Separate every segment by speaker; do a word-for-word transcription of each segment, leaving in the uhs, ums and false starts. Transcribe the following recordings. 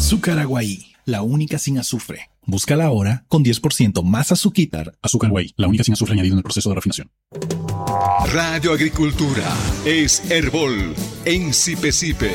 Speaker 1: Azúcar Aguaí, la única sin azufre. Búscala ahora con diez por ciento más azuquitar.
Speaker 2: Azúcar Aguaí, la única sin azufre añadido en el proceso de refinación.
Speaker 3: Radio Agricultura es Herbol en Sipe Sipe.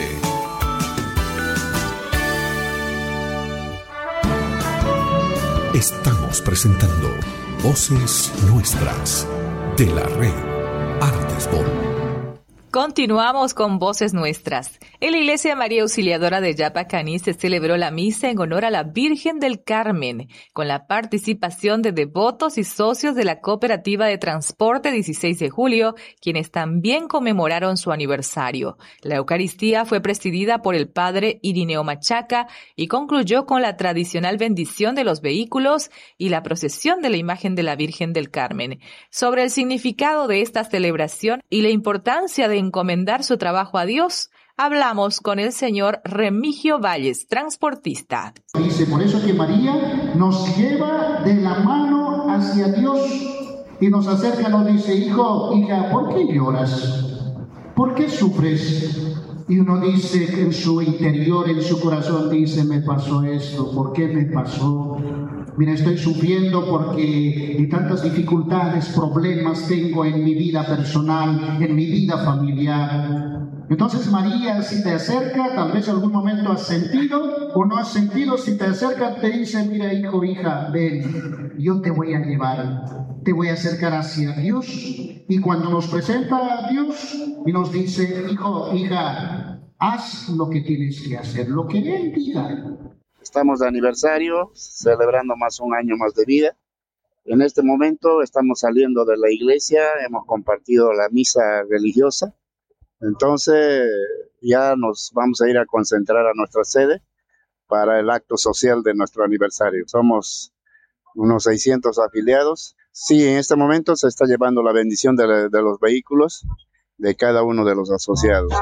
Speaker 4: Estamos presentando Voces Nuestras de la red Artesbol.
Speaker 5: Continuamos con Voces Nuestras. En la Iglesia María Auxiliadora de Yapacaní se celebró la misa en honor a la Virgen del Carmen, con la participación de devotos y socios de la Cooperativa de Transporte dieciséis de julio, quienes también conmemoraron su aniversario. La Eucaristía fue presidida por el padre Irineo Machaca y concluyó con la tradicional bendición de los vehículos y la procesión de la imagen de la Virgen del Carmen. Sobre el significado de esta celebración y la importancia de encomendar su trabajo a Dios, hablamos con el señor Remigio Valles, transportista.
Speaker 6: Dice, por eso que María nos lleva de la mano hacia Dios y nos acerca, nos dice, hijo, hija, ¿por qué lloras? ¿Por qué sufres? Y uno dice que en su interior, en su corazón, dice, me pasó esto, ¿por qué me pasó? Mira, estoy sufriendo porque y tantas dificultades, problemas tengo en mi vida personal, en mi vida familiar. Entonces María, si te acerca, tal vez en algún momento has sentido o no has sentido, si te acerca te dice, mira hijo, hija, ven, yo te voy a llevar, te voy a acercar hacia Dios. Y cuando nos presenta a Dios y nos dice, hijo, hija, haz lo que tienes que hacer, lo que Él diga.
Speaker 7: Estamos de aniversario, celebrando más un año más de vida. En este momento estamos saliendo de la iglesia, hemos compartido la misa religiosa. Entonces ya nos vamos a ir a concentrar a nuestra sede para el acto social de nuestro aniversario. Somos unos seiscientos afiliados. Sí, en este momento se está llevando la bendición de, de los vehículos de cada uno de los asociados.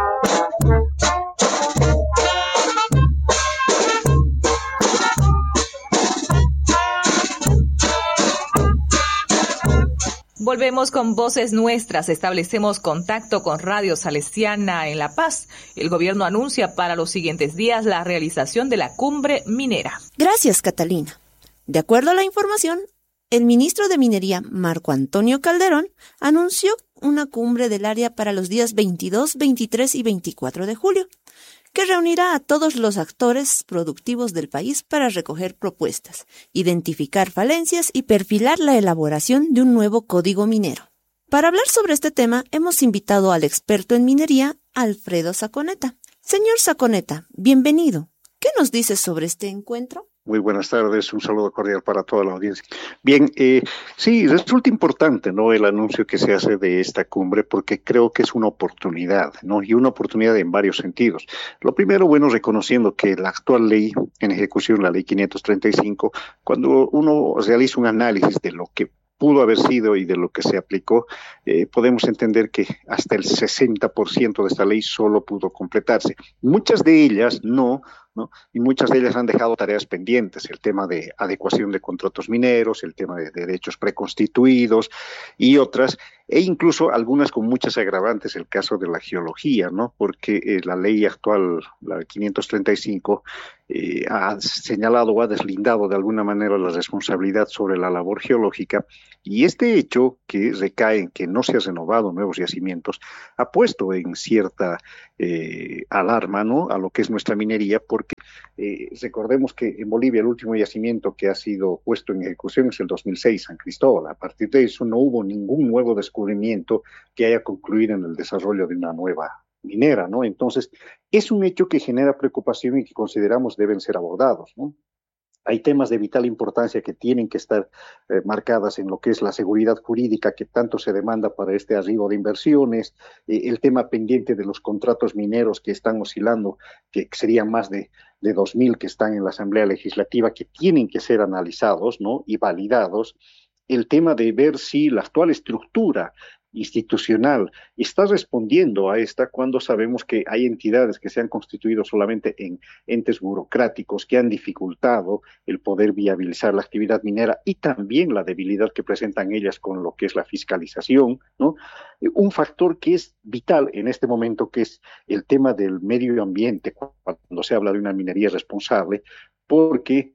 Speaker 5: Volvemos con Voces Nuestras. Establecemos contacto con Radio Salesiana en La Paz. El gobierno anuncia para los siguientes días la realización de la cumbre minera.
Speaker 8: Gracias, Catalina. De acuerdo a la información, el ministro de Minería, Marco Antonio Calderón, anunció una cumbre del área para los días veintidós, veintitrés y veinticuatro de julio, que reunirá a todos los actores productivos del país para recoger propuestas, identificar falencias y perfilar la elaboración de un nuevo código minero. Para hablar sobre este tema, hemos invitado al experto en minería, Alfredo Saconeta. Señor Saconeta, bienvenido. ¿Qué nos dice sobre este encuentro?
Speaker 9: Muy buenas tardes, un saludo cordial para toda la audiencia. Bien, eh, sí, resulta importante, ¿no?, el anuncio que se hace de esta cumbre, porque creo que es una oportunidad, ¿no?, y una oportunidad en varios sentidos. Lo primero, bueno, reconociendo que la actual ley en ejecución, la ley quinientos treinta y cinco, cuando uno realiza un análisis de lo que pudo haber sido y de lo que se aplicó, eh, podemos entender que hasta el sesenta por ciento de esta ley solo pudo completarse. Muchas de ellas no, ¿no? Y muchas de ellas han dejado tareas pendientes, el tema de adecuación de contratos mineros, el tema de derechos preconstituidos y otras, e incluso algunas con muchas agravantes, el caso de la geología, ¿no? Porque eh, la ley actual, la quinientos treinta y cinco, eh, ha señalado o ha deslindado de alguna manera la responsabilidad sobre la labor geológica, y este hecho que recae en que no se han renovado nuevos yacimientos ha puesto en cierta eh, alarma, ¿no?, a lo que es nuestra minería, porque eh, recordemos que en Bolivia el último yacimiento que ha sido puesto en ejecución es el dos mil seis, San Cristóbal. A partir de eso no hubo ningún nuevo descubrimiento que haya concluido en el desarrollo de una nueva minera, ¿no? Entonces, es un hecho que genera preocupación y que consideramos deben ser abordados, ¿no? Hay temas de vital importancia que tienen que estar eh, marcadas en lo que es la seguridad jurídica que tanto se demanda para este arribo de inversiones, eh, el tema pendiente de los contratos mineros que están oscilando, que serían más de, de dos mil que están en la Asamblea Legislativa, que tienen que ser analizados, ¿no?, y validados. El tema de ver si la actual estructura institucional está respondiendo a esta cuando sabemos que hay entidades que se han constituido solamente en entes burocráticos que han dificultado el poder viabilizar la actividad minera y también la debilidad que presentan ellas con lo que es la fiscalización, ¿no? Un factor que es vital en este momento, que es el tema del medio ambiente, cuando se habla de una minería responsable, porque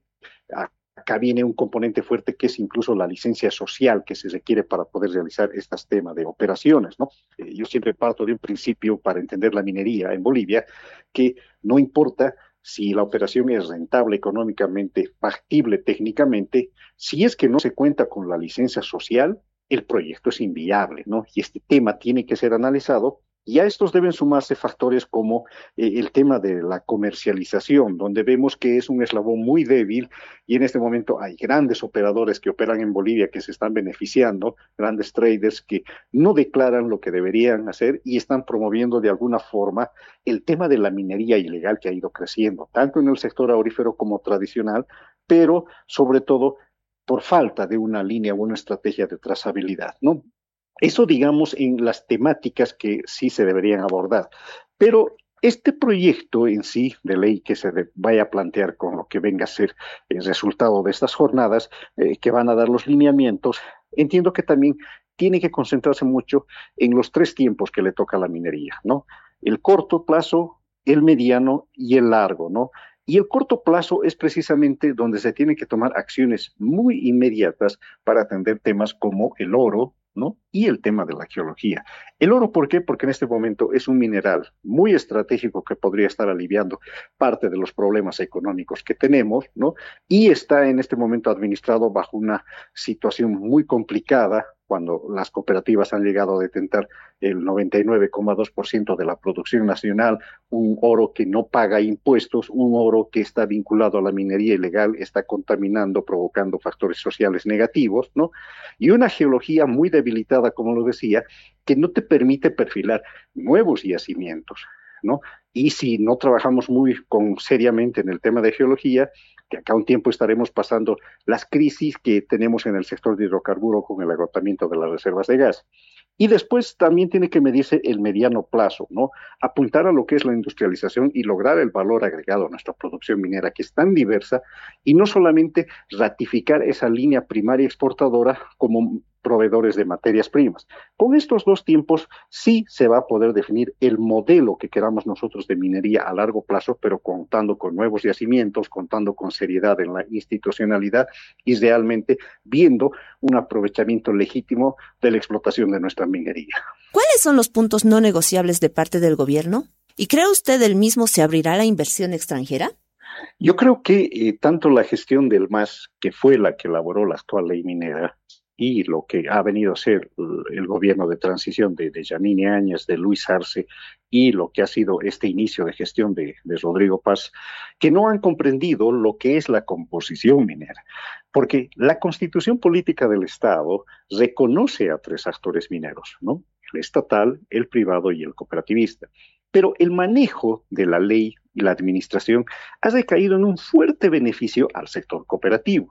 Speaker 9: acá viene un componente fuerte que es incluso la licencia social que se requiere para poder realizar estos temas de operaciones, ¿no? Eh, yo siempre parto de un principio para entender la minería en Bolivia, que no importa si la operación es rentable económicamente, factible técnicamente, si es que no se cuenta con la licencia social, el proyecto es inviable, ¿no? Y este tema tiene que ser analizado. Y a estos deben sumarse factores como eh, el tema de la comercialización, donde vemos que es un eslabón muy débil y en este momento hay grandes operadores que operan en Bolivia que se están beneficiando, grandes traders que no declaran lo que deberían hacer y están promoviendo de alguna forma el tema de la minería ilegal que ha ido creciendo, tanto en el sector aurífero como tradicional, pero sobre todo por falta de una línea o una estrategia de trazabilidad, ¿no? Eso, digamos, en las temáticas que sí se deberían abordar. Pero este proyecto en sí de ley que se de, vaya a plantear con lo que venga a ser el resultado de estas jornadas, eh, que van a dar los lineamientos, entiendo que también tiene que concentrarse mucho en los tres tiempos que le toca a la minería, ¿no? El corto plazo, el mediano y el largo, ¿no? Y el corto plazo es precisamente donde se tienen que tomar acciones muy inmediatas para atender temas como el oro, ¿no? Y el tema de la geología. El oro, ¿por qué? Porque en este momento es un mineral muy estratégico que podría estar aliviando parte de los problemas económicos que tenemos, ¿no? Y está en este momento administrado bajo una situación muy complicada, cuando las cooperativas han llegado a detentar el noventa y nueve coma dos por ciento de la producción nacional, un oro que no paga impuestos, un oro que está vinculado a la minería ilegal, está contaminando, provocando factores sociales negativos, ¿no? Y una geología muy debilitada, como lo decía, que no te permite perfilar nuevos yacimientos, ¿no? Y si no trabajamos muy con, seriamente en el tema de geología, que acá un tiempo estaremos pasando las crisis que tenemos en el sector de hidrocarburo con el agotamiento de las reservas de gas. Y después también tiene que medirse el mediano plazo, ¿no? Apuntar a lo que es la industrialización y lograr el valor agregado a nuestra producción minera, que es tan diversa, y no solamente ratificar esa línea primaria exportadora como proveedores de materias primas. Con estos dos tiempos sí se va a poder definir el modelo que queramos nosotros de minería a largo plazo, pero contando con nuevos yacimientos, contando con seriedad en la institucionalidad y realmente viendo un aprovechamiento legítimo de la explotación de nuestra minería.
Speaker 8: ¿Cuáles son los puntos no negociables de parte del gobierno? ¿Y cree usted el mismo se abrirá a la inversión extranjera?
Speaker 9: Yo creo que eh, tanto la gestión del M A S, que fue la que elaboró la actual ley minera, y lo que ha venido a ser el gobierno de transición de, de Yanine Áñez, de Luis Arce, y lo que ha sido este inicio de gestión de, de Rodrigo Paz, que no han comprendido lo que es la composición minera. Porque la Constitución Política del Estado reconoce a tres actores mineros, ¿no? El estatal, el privado y el cooperativista. Pero el manejo de la ley y la administración ha recaído en un fuerte beneficio al sector cooperativo.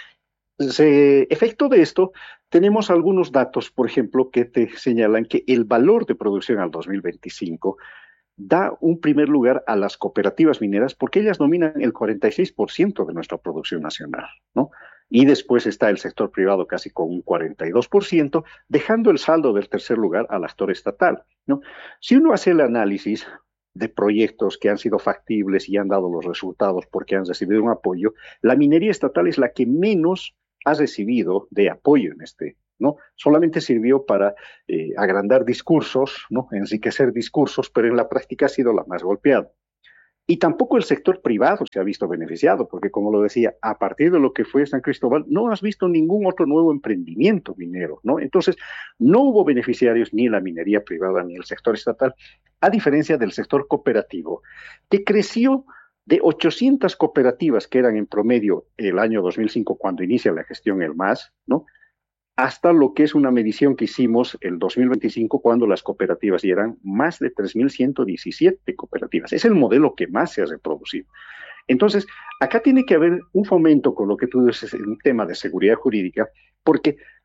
Speaker 9: Se, efecto de esto, tenemos algunos datos, por ejemplo, que te señalan que el valor de producción al dos mil veinticinco da un primer lugar a las cooperativas mineras porque ellas dominan el cuarenta y seis por ciento de nuestra producción nacional, ¿no? Y después está el sector privado casi con un cuarenta y dos por ciento, dejando el saldo del tercer lugar al actor estatal, ¿no? Si uno hace el análisis de proyectos que han sido factibles y han dado los resultados porque han recibido un apoyo, la minería estatal es la que menos ha recibido de apoyo en este, ¿no? Solamente sirvió para eh, agrandar discursos, ¿no? Enriquecer discursos, pero en la práctica ha sido la más golpeada. Y tampoco el sector privado se ha visto beneficiado, porque como lo decía, a partir de lo que fue San Cristóbal, no has visto ningún otro nuevo emprendimiento minero, ¿no? Entonces, no hubo beneficiarios ni la minería privada ni el sector estatal, a diferencia del sector cooperativo, que creció de ochocientas cooperativas que eran en promedio el año dos mil cinco cuando inicia la gestión el M A S, ¿no? Hasta lo que es una medición que hicimos el dos mil veinticinco cuando las cooperativas ya eran más de tres mil ciento diecisiete cooperativas. Es el modelo que más se ha reproducido. Entonces, acá tiene que haber un fomento con lo que tú dices, un tema de seguridad jurídica, porque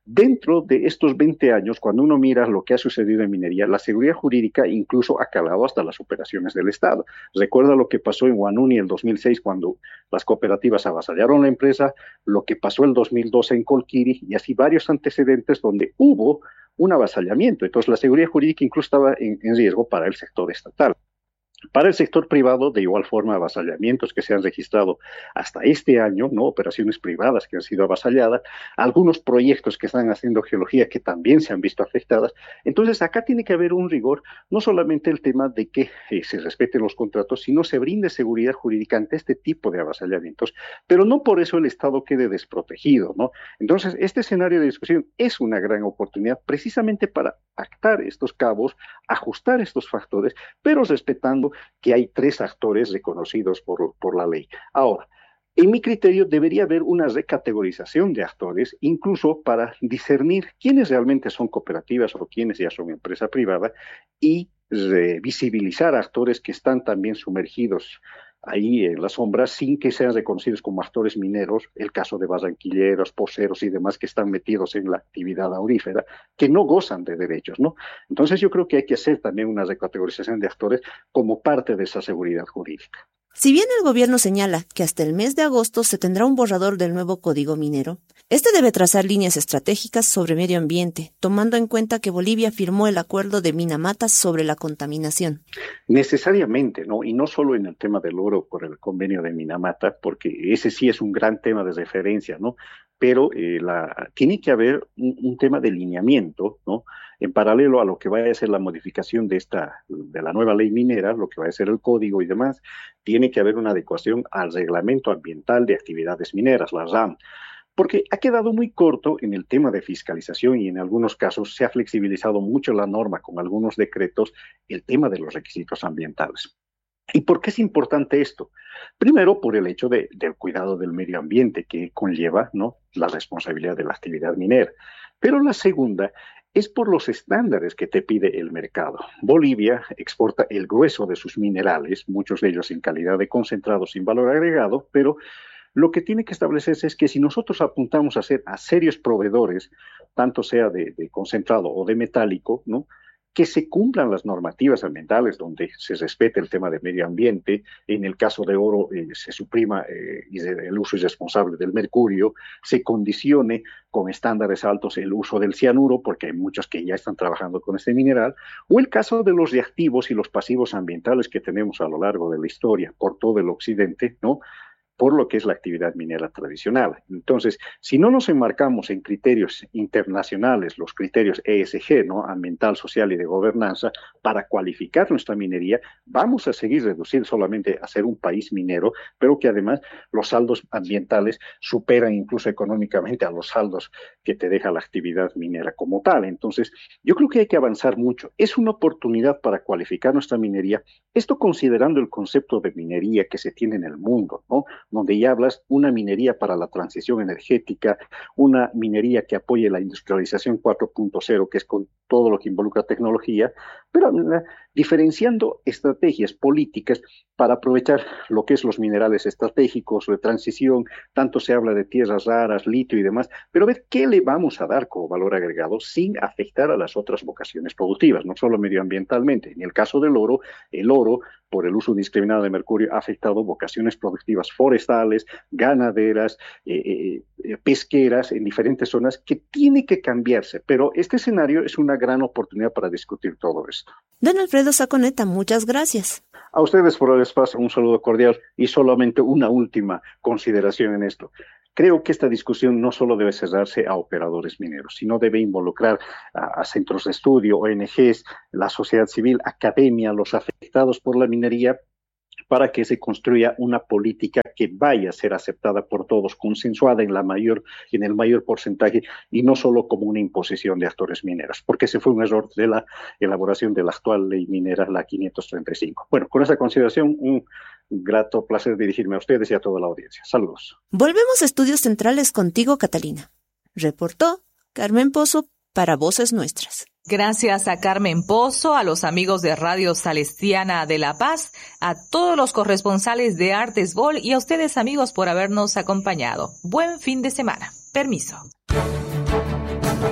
Speaker 9: Dentro de estos veinte años, cuando uno mira lo que ha sucedido en minería, la seguridad jurídica incluso ha calado hasta las operaciones del Estado. Recuerda lo que pasó en Huanuni en el dos mil seis, cuando las cooperativas avasallaron la empresa, lo que pasó en el dos mil doce en Colquiri, y así varios antecedentes donde hubo un avasallamiento. Entonces, la seguridad jurídica incluso estaba en, en riesgo para el sector estatal. Para el sector privado, de igual forma, avasallamientos que se han registrado hasta este año, ¿no? Operaciones privadas que han sido avasalladas, algunos proyectos que están haciendo geología que también se han visto afectadas. Entonces, acá tiene que haber un rigor, no solamente el tema de que eh, se respeten los contratos, sino se brinde seguridad jurídica ante este tipo de avasallamientos, pero no por eso el Estado quede desprotegido, ¿no? Entonces, este escenario de discusión es una gran oportunidad precisamente para pactar estos cabos, ajustar estos factores, pero respetando que hay tres actores reconocidos por, por la ley. Ahora, en mi criterio debería haber una recategorización de actores, incluso para discernir quiénes realmente son cooperativas o quiénes ya son empresa privada, y visibilizar a actores que están también sumergidos ahí en las sombras sin que sean reconocidos como actores mineros, el caso de barranquilleros, poceros y demás que están metidos en la actividad aurífera, que no gozan de derechos, ¿no? Entonces yo creo que hay que hacer también una recategorización de actores como parte de esa seguridad jurídica.
Speaker 8: Si bien el gobierno señala que hasta el mes de agosto se tendrá un borrador del nuevo Código Minero, este debe trazar líneas estratégicas sobre medio ambiente, tomando en cuenta que Bolivia firmó el acuerdo de Minamata sobre la contaminación.
Speaker 9: Necesariamente, ¿no? Y no solo en el tema del oro por el convenio de Minamata, porque ese sí es un gran tema de referencia, ¿no? Pero eh, la, tiene que haber un, un tema de lineamiento, ¿no? En paralelo a lo que vaya a ser la modificación de esta, de la nueva ley minera, lo que va a ser el código y demás, tiene que haber una adecuación al reglamento ambiental de actividades mineras, la RAM, porque ha quedado muy corto en el tema de fiscalización y en algunos casos se ha flexibilizado mucho la norma con algunos decretos, el tema de los requisitos ambientales. ¿Y por qué es importante esto? Primero, por el hecho de, del cuidado del medio ambiente que conlleva, ¿no?, la responsabilidad de la actividad minera. Pero la segunda es por los estándares que te pide el mercado. Bolivia exporta el grueso de sus minerales, muchos de ellos en calidad de concentrados sin valor agregado, pero lo que tiene que establecerse es que si nosotros apuntamos a ser a serios proveedores, tanto sea de, de concentrado o de metálico, ¿no?, que se cumplan las normativas ambientales donde se respete el tema del medio ambiente. En el caso de oro eh, se suprima eh, el uso irresponsable del mercurio, se condicione con estándares altos el uso del cianuro, porque hay muchos que ya están trabajando con este mineral, o el caso de los reactivos y los pasivos ambientales que tenemos a lo largo de la historia por todo el occidente, ¿no?, por lo que es la actividad minera tradicional. Entonces, si no nos enmarcamos en criterios internacionales, los criterios E S G, ¿no?, ambiental, social y de gobernanza, para cualificar nuestra minería, vamos a seguir reduciendo solamente a ser un país minero, pero que además los saldos ambientales superan incluso económicamente a los saldos que te deja la actividad minera como tal. Entonces, yo creo que hay que avanzar mucho. Es una oportunidad para cualificar nuestra minería, esto considerando el concepto de minería que se tiene en el mundo, ¿no?, donde ya hablas una minería para la transición energética, una minería que apoye la industrialización cuatro punto cero, que es con todo lo que involucra tecnología, pero uh, diferenciando estrategias políticas para aprovechar lo que es los minerales estratégicos de transición, tanto se habla de tierras raras, litio y demás, pero ver qué le vamos a dar como valor agregado sin afectar a las otras vocaciones productivas, no solo medioambientalmente. En el caso del oro, el oro, por el uso indiscriminado de mercurio, ha afectado vocaciones productivas forestales, ganaderas, eh, eh, pesqueras en diferentes zonas, que tiene que cambiarse, pero este escenario es una gran oportunidad para discutir todo esto.
Speaker 8: Don Alfredo Saconeta, muchas gracias.
Speaker 9: A ustedes por el espacio, un saludo cordial y solamente una última consideración en esto. Creo que esta discusión no solo debe cerrarse a operadores mineros, sino debe involucrar a, a centros de estudio, O N Ges, la sociedad civil, academia, los afectados por la minería, para que se construya una política que vaya a ser aceptada por todos, consensuada en la mayor, en el mayor porcentaje, y no solo como una imposición de actores mineros, porque ese fue un error de la elaboración de la actual ley minera, la quinientos treinta y cinco. Bueno, con esa consideración, un grato placer dirigirme a ustedes y a toda la audiencia. Saludos.
Speaker 8: Volvemos a Estudios Centrales contigo, Catalina. Reportó Carmen Pozo para Voces Nuestras.
Speaker 5: Gracias a Carmen Pozo, a los amigos de Radio Salesiana de La Paz, a todos los corresponsales de Artesbol y a ustedes, amigos, por habernos acompañado. Buen fin de semana. Permiso.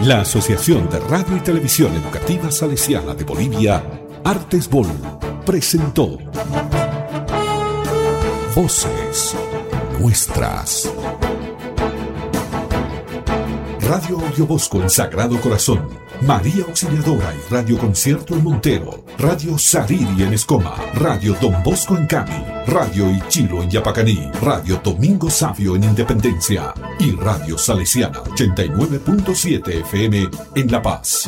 Speaker 4: La Asociación de Radio y Televisión Educativa Salesiana de Bolivia, Artesbol, presentó Voces Nuestras. Radio Audio Bosco en Sagrado Corazón, María Auxiliadora y Radio Concierto en Montero, Radio Sariri en Escoma, Radio Don Bosco en Cami, Radio Ichilo en Yapacaní, Radio Domingo Savio en Independencia y Radio Salesiana ochenta y nueve punto siete F M en La Paz.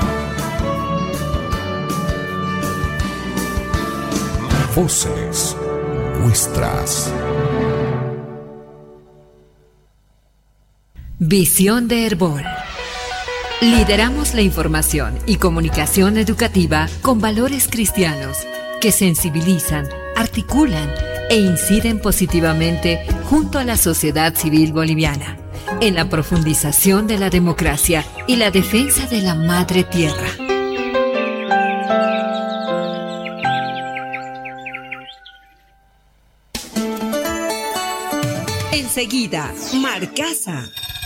Speaker 4: Voces Nuestras.
Speaker 10: Visión de Herbol. Lideramos la información y comunicación educativa con valores cristianos que sensibilizan, articulan e inciden positivamente junto a la sociedad civil boliviana en la profundización de la democracia y la defensa de la madre tierra.
Speaker 11: Enseguida, Marcasa.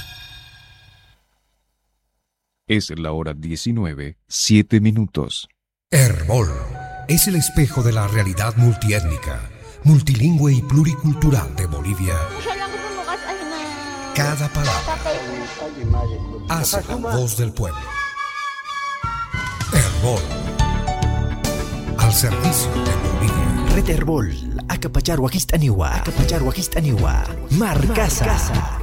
Speaker 12: Es la hora diecinueve, siete minutos.
Speaker 4: Herbol es el espejo de la realidad multiétnica, multilingüe y pluricultural de Bolivia. Cada palabra hace la voz del pueblo. Herbol, al servicio de Bolivia.
Speaker 13: Red Herbol, Acapachar Huajist Aniwa, Acapachar Huajist Aniwa, Marcasa.